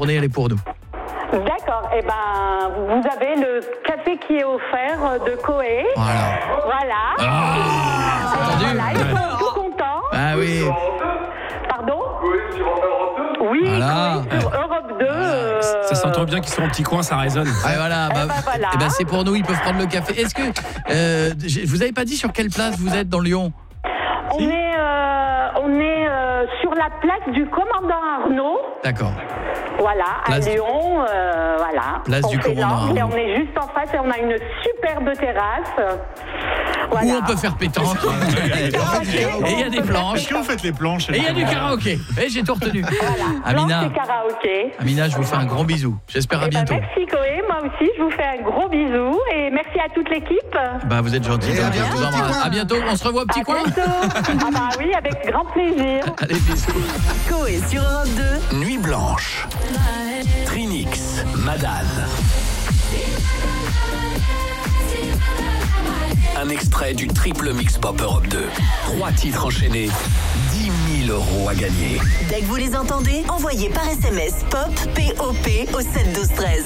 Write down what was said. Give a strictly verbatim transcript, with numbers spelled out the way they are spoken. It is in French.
journée, elle est pour nous. D'accord, et eh ben vous avez le café qui est offert de Coé. Voilà. Voilà. Ah, et entendu. voilà, ils sont tout contents. Ah oui. Pardon ? Oui, Voilà. Coé sur Europe deux. Euh... Ça s'entend bien qu'ils sont en petit coin, ça résonne. Ah, voilà, bah, eh ben, voilà. eh ben, c'est pour nous, ils peuvent prendre le café. Est-ce que euh, vous avez pas dit sur quelle place vous êtes dans Lyon? On si est, euh, on est euh, sur la place du commandant Arnaud. D'accord. Voilà, Place... à Lyon, euh, voilà. Place on du commandant Arnaud. Et on est juste en face et on a une superbe terrasse. Voilà. Où on peut faire pétanque. Et il y a des planches. Est-ce que vous faites les planches? Et il y a du karaoké. Et j'ai tout retenu. Voilà. Amina, et karaoké. Amina, je vous fais un gros bisou. J'espère à Eh ben, bientôt. merci Coé, moi aussi, je vous fais un gros bisou et merci à toute l'équipe. Bah vous êtes gentils. à Je bientôt, vous embrasse. petit À bientôt. On se revoit au petit À coin. bientôt. Ah bah oui, avec grand plaisir. Allez, bisous. Coé sur Europe deux. Nuit blanche. Trinix, Madane. Un extrait du triple mix pop Europe deux. Trois titres enchaînés, dix mille euros à gagner. Dès que vous les entendez, envoyez par S M S POP, P O P au sept douze treize.